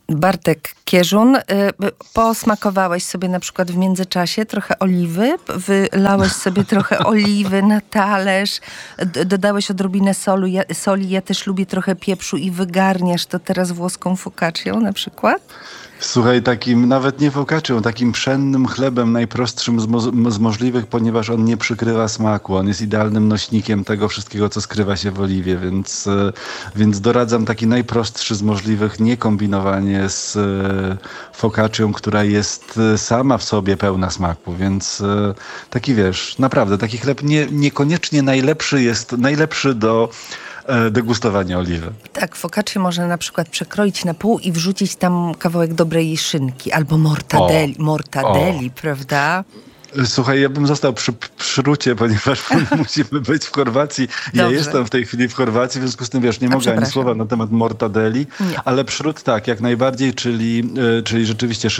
Bartek Kieżun, posmakowałeś sobie na przykład w międzyczasie trochę oliwy, wylałeś sobie trochę oliwy na talerz, dodałeś odrobinę soli, ja też lubię trochę pieprzu i wygarniasz to teraz włoską focaccią na przykład? Słuchaj, takim nawet nie focaccią, takim pszennym chlebem najprostszym z możliwych, ponieważ on nie przykrywa smaku. On jest idealnym nośnikiem tego wszystkiego, co skrywa się w oliwie, więc doradzam taki najprostszy z możliwych, nie kombinowanie z focaccią, która jest sama w sobie pełna smaku, więc taki wiesz, naprawdę taki chleb niekoniecznie najlepszy do degustowania oliwy. Tak, focaccię można na przykład przekroić na pół i wrzucić tam kawałek dobrej szynki albo mortadeli, prawda? Słuchaj, ja bym został przy szrucie, ponieważ musimy być w Chorwacji. Ja jestem w tej chwili w Chorwacji, w związku z tym, wiesz, nie mogę ani słowa na temat mortadeli, ale przód tak, jak najbardziej, czyli rzeczywiście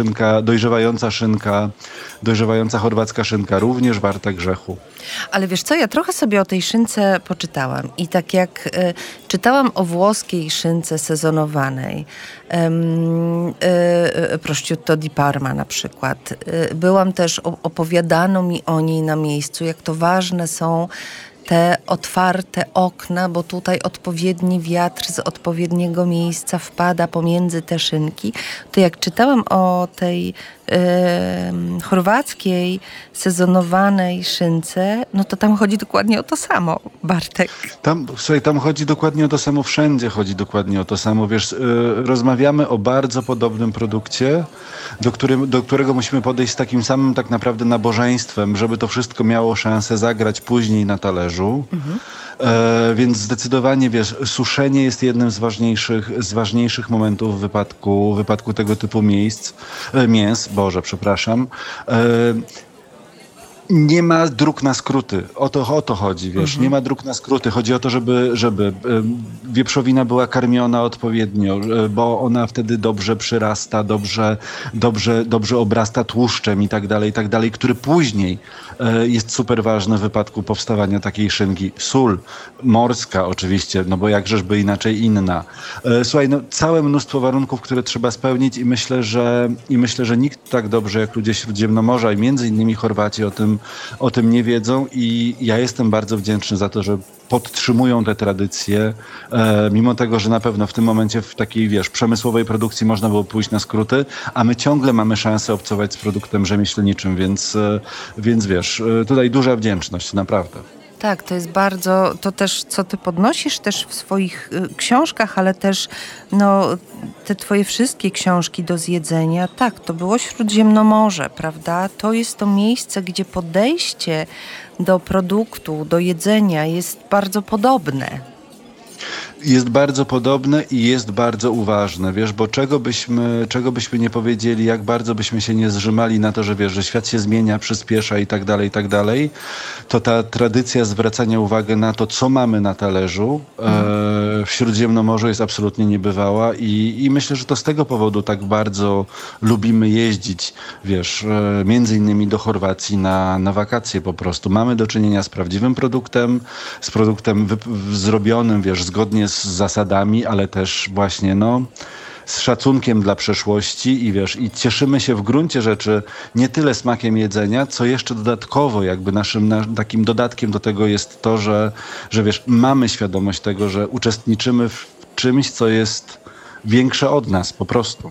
dojrzewająca chorwacka szynka, również warta grzechu. Ale wiesz co, ja trochę sobie o tej szynce poczytałam i tak jak czytałam o włoskiej szynce sezonowanej, prosciutto di Parma na przykład, byłam też, opowiadano mi o niej na miejscu, jak to ważne są te otwarte okna, bo tutaj odpowiedni wiatr z odpowiedniego miejsca wpada pomiędzy te szynki. To jak czytałam o tej chorwackiej sezonowanej szynce, no to tam chodzi dokładnie o to samo, Bartek. Tam chodzi dokładnie o to samo, wszędzie chodzi dokładnie o to samo. Wiesz, rozmawiamy o bardzo podobnym produkcie, do którego musimy podejść z takim samym tak naprawdę nabożeństwem, żeby to wszystko miało szansę zagrać później na talerzu. Więc zdecydowanie, wiesz, suszenie jest jednym z ważniejszych momentów w wypadku tego typu mięs. Nie ma dróg na skróty. O to chodzi, wiesz. Nie ma dróg na skróty. Chodzi o to, żeby wieprzowina była karmiona odpowiednio, bo ona wtedy dobrze przyrasta, dobrze obrasta tłuszczem i tak dalej, który później jest super ważny w wypadku powstawania takiej szynki. Sól morska oczywiście, no bo jakżeżby inaczej inna. Słuchaj, no całe mnóstwo warunków, które trzeba spełnić i myślę, że nikt tak dobrze jak ludzie Śródziemnomorza i między innymi Chorwaci o tym nie wiedzą i ja jestem bardzo wdzięczny za to, że podtrzymują te tradycje, mimo tego, że na pewno w tym momencie w takiej, wiesz, przemysłowej produkcji można było pójść na skróty, a my ciągle mamy szansę obcować z produktem rzemieślniczym, więc wiesz, tutaj duża wdzięczność, naprawdę. Tak, to jest bardzo, to też, co ty podnosisz też w swoich książkach, ale też te twoje wszystkie książki do zjedzenia, tak, to było Śródziemnomorze, prawda? To jest to miejsce, gdzie podejście do produktu, do jedzenia jest bardzo podobne. Jest bardzo podobne i jest bardzo uważne, wiesz, bo czego byśmy nie powiedzieli, jak bardzo byśmy się nie zrzymali na to, że wiesz, że świat się zmienia, przyspiesza i tak dalej, to ta tradycja zwracania uwagi na to, co mamy na talerzu w Śródziemnomorzu jest absolutnie niebywała i myślę, że to z tego powodu tak bardzo lubimy jeździć, wiesz, między innymi do Chorwacji na wakacje po prostu. Mamy do czynienia z prawdziwym produktem, z produktem zrobionym, wiesz, zgodnie z zasadami, ale też właśnie, z szacunkiem dla przeszłości i wiesz, i cieszymy się w gruncie rzeczy nie tyle smakiem jedzenia, co jeszcze dodatkowo jakby naszym takim dodatkiem do tego jest to, że wiesz, mamy świadomość tego, że uczestniczymy w czymś, co jest większe od nas po prostu.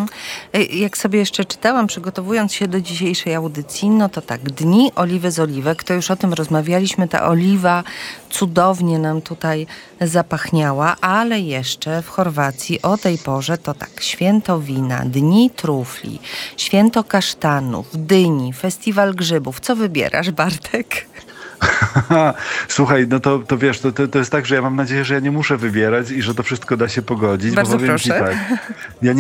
Jak sobie jeszcze czytałam, przygotowując się do dzisiejszej audycji, no to tak, Dni oliwy z oliwek, to już o tym rozmawialiśmy, ta oliwa cudownie nam tutaj zapachniała, ale jeszcze w Chorwacji o tej porze to tak, święto wina, Dni trufli, święto kasztanów, dyni, festiwal grzybów. Co wybierasz, Bartek? Słuchaj, no to wiesz, to jest tak, że ja mam nadzieję, że ja nie muszę wybierać i że to wszystko da się pogodzić. Bardzo bo powiem proszę. ci tak, ja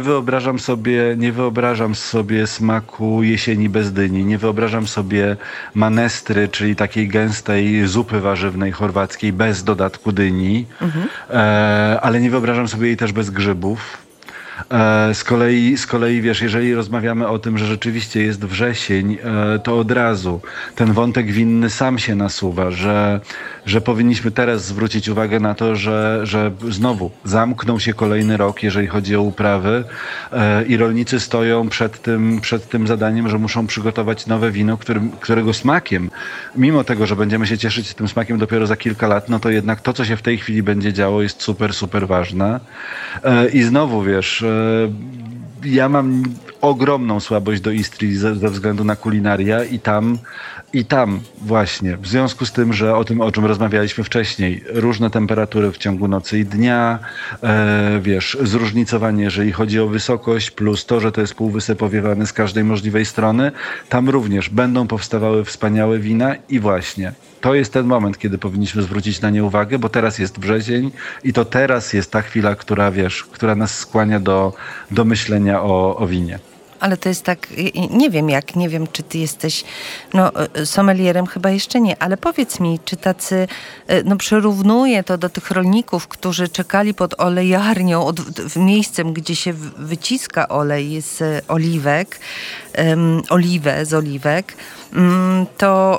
nie wyobrażam sobie smaku jesieni bez dyni, nie wyobrażam sobie manestry, czyli takiej gęstej zupy warzywnej chorwackiej bez dodatku dyni, ale nie wyobrażam sobie jej też bez grzybów. Z kolei, wiesz, jeżeli rozmawiamy o tym, że rzeczywiście jest wrzesień, to od razu ten wątek winny sam się nasuwa, że powinniśmy teraz zwrócić uwagę na to, że znowu zamknął się kolejny rok, jeżeli chodzi o uprawy, i rolnicy stoją przed tym zadaniem, że muszą przygotować nowe wino, którego smakiem, mimo tego, że będziemy się cieszyć tym smakiem dopiero za kilka lat, no to jednak to, co się w tej chwili będzie działo, jest super, super ważne. I znowu, wiesz, ja mam ogromną słabość do Istrii ze względu na kulinaria i tam właśnie, w związku z tym, że o czym rozmawialiśmy wcześniej, różne temperatury w ciągu nocy i dnia, wiesz, zróżnicowanie, jeżeli chodzi o wysokość, plus to, że to jest półwysep powiewany z każdej możliwej strony, tam również będą powstawały wspaniałe wina i właśnie to jest ten moment, kiedy powinniśmy zwrócić na nie uwagę, bo teraz jest wrzesień i to teraz jest ta chwila, która, wiesz, która nas skłania do myślenia o winie. Ale to jest tak, nie wiem, czy ty jesteś sommelierem, chyba jeszcze nie, ale powiedz mi, czy tacy, przyrównuję to do tych rolników, którzy czekali pod olejarnią, miejscem, gdzie się wyciska olej z oliwek, oliwę z oliwek, to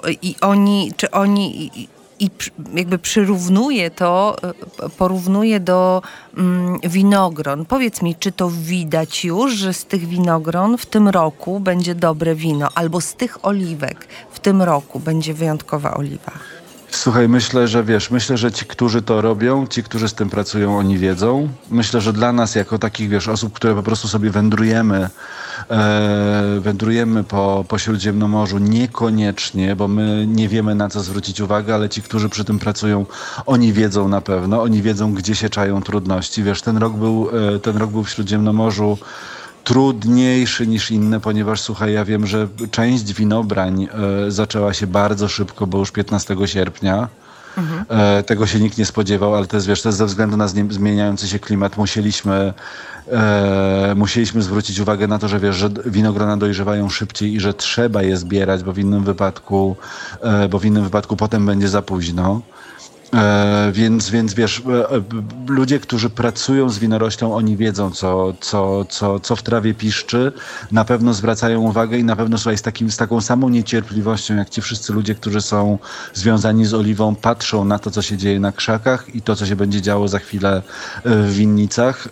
jakby porównuje do winogron. Powiedz mi, czy to widać już, że z tych winogron w tym roku będzie dobre wino, albo z tych oliwek w tym roku będzie wyjątkowa oliwa? Słuchaj, myślę, że ci, którzy to robią, ci, którzy z tym pracują, oni wiedzą. Myślę, że dla nas, jako takich, wiesz, osób, które po prostu sobie wędrujemy po Śródziemnomorzu, niekoniecznie, bo my nie wiemy, na co zwrócić uwagę, ale ci, którzy przy tym pracują, oni wiedzą na pewno, oni wiedzą, gdzie się czają trudności. Wiesz, ten rok był w Śródziemnomorzu trudniejszy niż inne, ponieważ słuchaj, ja wiem, że część winobrań zaczęła się bardzo szybko, bo już 15 sierpnia. Tego się nikt nie spodziewał, ale to jest, wiesz, to jest ze względu na zmieniający się klimat. Musieliśmy zwrócić uwagę na to, że wiesz, że winogrona dojrzewają szybciej i że trzeba je zbierać, bo w innym wypadku potem będzie za późno. Więc wiesz, ludzie, którzy pracują z winoroślą, oni wiedzą, co w trawie piszczy, na pewno zwracają uwagę i na pewno, słuchaj, z taką samą niecierpliwością, jak ci wszyscy ludzie, którzy są związani z oliwą, patrzą na to, co się dzieje na krzakach i to, co się będzie działo za chwilę w winnicach.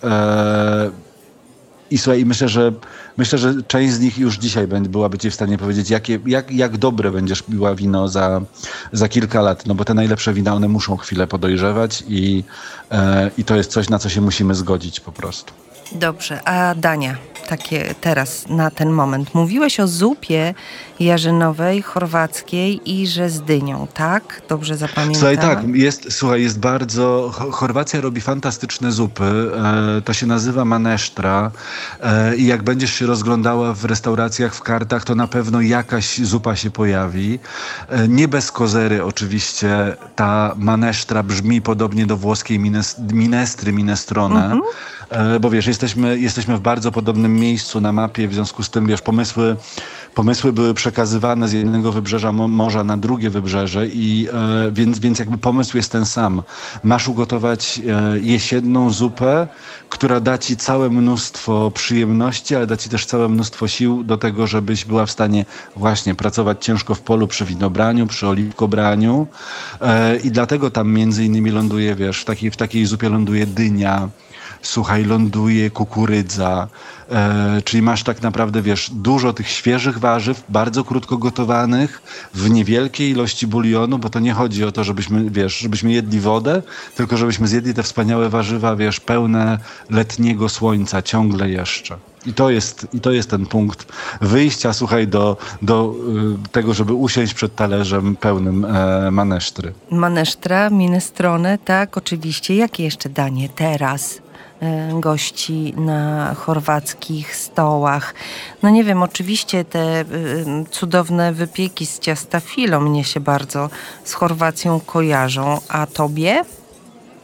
I słuchaj, myślę, że część z nich już dzisiaj byłaby ci w stanie powiedzieć, jak dobre będziesz piła wino za kilka lat, no bo te najlepsze wina, one muszą chwilę podojrzewać i to jest coś, na co się musimy zgodzić po prostu. Dobrze, a dania takie teraz, na ten moment. Mówiłeś o zupie jarzynowej, chorwackiej i że z dynią, tak? Dobrze zapamiętałam? Słuchaj, tak, jest bardzo... Chorwacja robi fantastyczne zupy. To się nazywa manesztra i jak będziesz się rozglądała w restauracjach, w kartach, to na pewno jakaś zupa się pojawi. Nie bez kozery oczywiście. Ta manesztra brzmi podobnie do włoskiej minestrone. Bo wiesz, jesteśmy w bardzo podobnym miejscu na mapie, w związku z tym, wiesz, pomysły były przekazywane z jednego wybrzeża morza na drugie wybrzeże więc jakby pomysł jest ten sam. Masz ugotować jesienną zupę, która da ci całe mnóstwo przyjemności, ale da ci też całe mnóstwo sił do tego, żebyś była w stanie właśnie pracować ciężko w polu przy winobraniu, przy oliwkobraniu i dlatego tam między innymi ląduje, wiesz, w takiej zupie ląduje dynia. Słuchaj, ląduje kukurydza, czyli masz tak naprawdę, wiesz, dużo tych świeżych warzyw, bardzo krótko gotowanych, w niewielkiej ilości bulionu, bo to nie chodzi o to, żebyśmy jedli wodę, tylko żebyśmy zjedli te wspaniałe warzywa, wiesz, pełne letniego słońca, ciągle jeszcze. I to jest ten punkt wyjścia, słuchaj, do tego, żeby usiąść przed talerzem pełnym manesztry. Manesztra, minestrone, tak, oczywiście. Jakie jeszcze danie teraz gości na chorwackich stołach? No nie wiem, oczywiście te cudowne wypieki z ciasta filo mnie się bardzo z Chorwacją kojarzą. A tobie?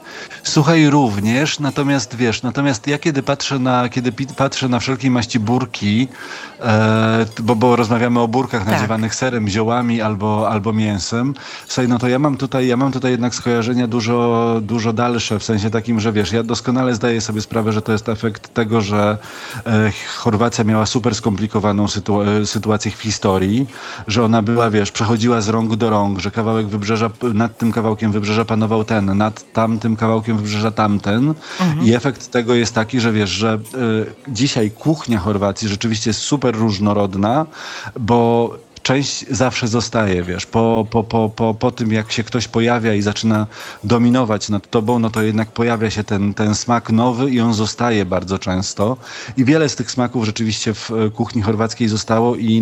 Słuchaj, również, natomiast wiesz, natomiast ja kiedy patrzę na wszelkiej maści burki, bo rozmawiamy o burkach Tak. nadziewanych serem, ziołami albo mięsem, słuchaj, no to ja mam tutaj jednak skojarzenia dużo dalsze, w sensie takim, że wiesz, ja doskonale zdaję sobie sprawę, że to jest efekt tego, że Chorwacja miała super skomplikowaną sytuację w historii, że ona była, wiesz, przechodziła z rąk do rąk, że kawałek wybrzeża, nad tym kawałkiem wybrzeża panował ten, nad tamtym kawałkiem wybrzeża tamten. I efekt tego jest taki, że wiesz, że dzisiaj kuchnia Chorwacji rzeczywiście jest super różnorodna, bo część zawsze zostaje, wiesz, po tym jak się ktoś pojawia i zaczyna dominować nad tobą, no to jednak pojawia się ten smak nowy i on zostaje bardzo często. I wiele z tych smaków rzeczywiście w kuchni chorwackiej zostało i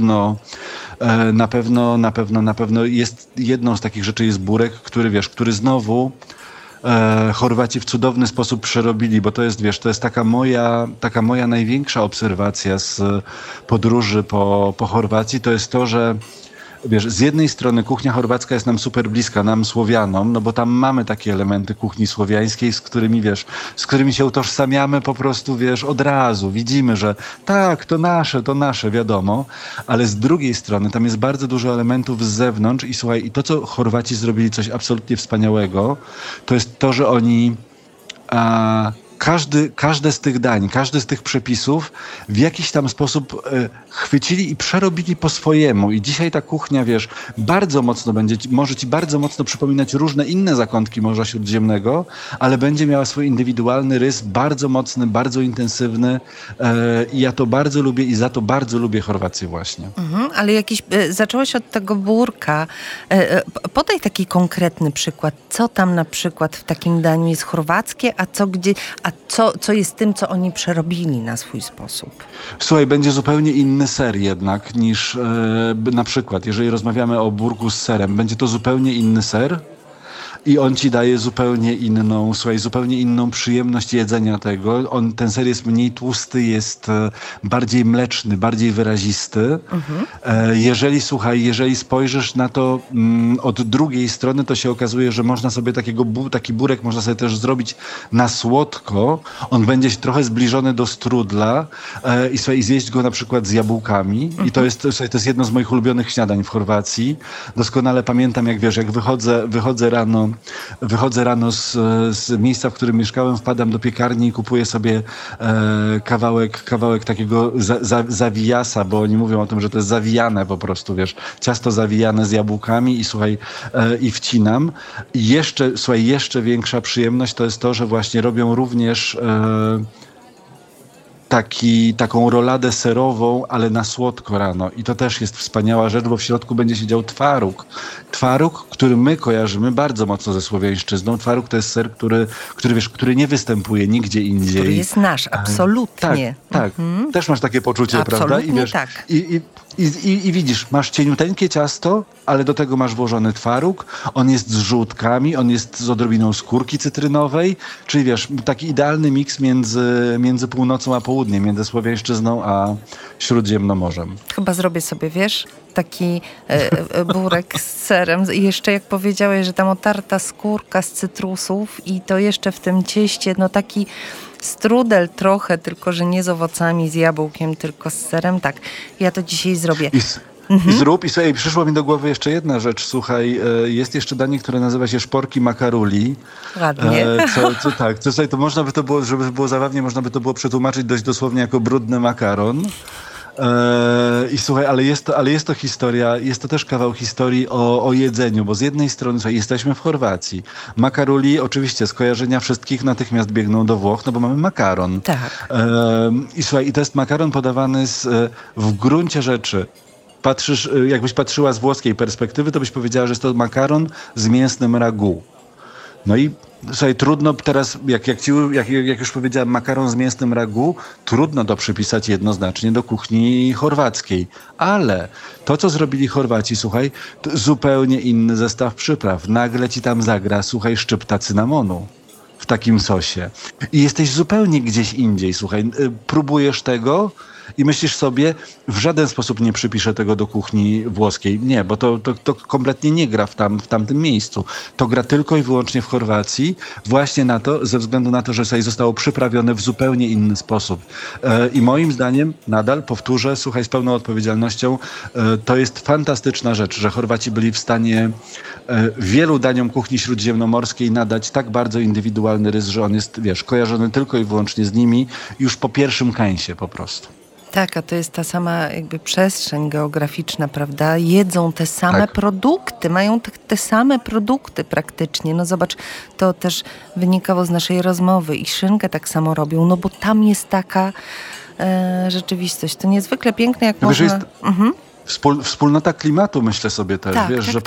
na pewno jest jedną z takich rzeczy jest burek, który znowu Chorwaci w cudowny sposób przerobili, bo to jest, wiesz, to jest taka moja największa obserwacja z podróży po Chorwacji, to jest to, że wiesz, z jednej strony kuchnia chorwacka jest nam super bliska, nam Słowianom, no bo tam mamy takie elementy kuchni słowiańskiej, z którymi się utożsamiamy po prostu, wiesz, od razu. Widzimy, że tak, to nasze, wiadomo, ale z drugiej strony tam jest bardzo dużo elementów z zewnątrz i słuchaj, i to, co Chorwaci zrobili, coś absolutnie wspaniałego, to jest to, że oni każde z tych dań, każdy z tych przepisów w jakiś tam sposób chwycili i przerobili po swojemu. I dzisiaj ta kuchnia, wiesz, bardzo mocno może ci bardzo mocno przypominać różne inne zakątki Morza Śródziemnego, ale będzie miała swój indywidualny rys, bardzo mocny, bardzo intensywny. I ja to bardzo lubię i za to bardzo lubię Chorwację właśnie. Ale zacząłeś od tego burka. Podaj taki konkretny przykład. Co tam na przykład w takim daniu jest chorwackie, a co jest tym, co oni przerobili na swój sposób? Słuchaj, będzie zupełnie inny ser jednak niż na przykład, jeżeli rozmawiamy o burku z serem, będzie to zupełnie inny ser. I on ci daje zupełnie inną przyjemność jedzenia tego. Ten ser jest mniej tłusty, jest bardziej mleczny, bardziej wyrazisty. Jeżeli spojrzysz na to od drugiej strony, to się okazuje, że można sobie taki burek można sobie też zrobić na słodko. On będzie trochę zbliżony do strudla i zjeść go na przykład z jabłkami. I to jest jedno z moich ulubionych śniadań w Chorwacji. Doskonale pamiętam, jak wiesz, jak wychodzę rano z miejsca, w którym mieszkałem, wpadam do piekarni i kupuję sobie kawałek takiego zawijasa, bo oni mówią o tym, że to jest zawijane po prostu, wiesz, ciasto zawijane z jabłkami i słuchaj, i wcinam. I jeszcze większa przyjemność to jest to, że właśnie robią również taką roladę serową, ale na słodko rano. I to też jest wspaniała rzecz, bo w środku będzie siedział twaróg. Twaróg, który my kojarzymy bardzo mocno ze słowiańszczyzną. Twaróg to jest ser, który nie występuje nigdzie indziej. Który jest nasz, absolutnie. Tak. Też masz takie poczucie, absolutnie, prawda? I wiesz, tak. I widzisz, masz cieniuteńkie ciasto, ale do tego masz włożony twaróg. On jest z żółtkami, on jest z odrobiną skórki cytrynowej. Czyli wiesz, taki idealny miks między północą a południem, między słowiańszczyzną a Śródziemnomorzem. Chyba zrobię sobie, wiesz, taki burek z serem. I jeszcze jak powiedziałeś, że tam otarta skórka z cytrusów i to jeszcze w tym cieście, no taki strudel trochę, tylko że nie z owocami, z jabłkiem, tylko z serem. Tak, ja to dzisiaj zrobię. I przyszła mi do głowy jeszcze jedna rzecz. Słuchaj, jest jeszcze danie, które nazywa się szporki makaruli. Ładnie. To można by to było, żeby było zabawnie, można by to było przetłumaczyć dość dosłownie jako brudny makaron. I słuchaj, ale jest to historia, jest to też kawał historii o jedzeniu, bo z jednej strony słuchaj, jesteśmy w Chorwacji. Makaruli, oczywiście skojarzenia wszystkich natychmiast biegną do Włoch, no bo mamy makaron. Tak. I słuchaj, i to jest makaron podawany w gruncie rzeczy. Jakbyś patrzyła z włoskiej perspektywy, to byś powiedziała, że jest to makaron z mięsnym ragu. No i słuchaj, trudno teraz, jak już powiedziałem, makaron z mięsnym ragu, trudno to przypisać jednoznacznie do kuchni chorwackiej. Ale to, co zrobili Chorwaci, słuchaj, to zupełnie inny zestaw przypraw. Nagle ci tam zagra, słuchaj, szczypta cynamonu w takim sosie. I jesteś zupełnie gdzieś indziej, słuchaj, próbujesz tego i myślisz sobie, w żaden sposób nie przypiszę tego do kuchni włoskiej. Nie, bo to kompletnie nie gra w tamtym miejscu. To gra tylko i wyłącznie w Chorwacji, właśnie na to, ze względu na to, że sobie zostało przyprawione w zupełnie inny sposób. I moim zdaniem, nadal powtórzę, słuchaj, z pełną odpowiedzialnością, to jest fantastyczna rzecz, że Chorwaci byli w stanie wielu daniom kuchni śródziemnomorskiej nadać tak bardzo indywidualny rys, że on jest, wiesz, kojarzony tylko i wyłącznie z nimi już po pierwszym kęsie po prostu. Tak, a to jest ta sama jakby przestrzeń geograficzna, prawda? Jedzą te same produkty, mają te same produkty praktycznie. No zobacz, to też wynikało z naszej rozmowy i szynkę tak samo robią, no bo tam jest taka rzeczywistość. To niezwykle piękne, jak Wiesz, można... jest wspólnota klimatu, myślę sobie też, Tak, wiesz, tak, że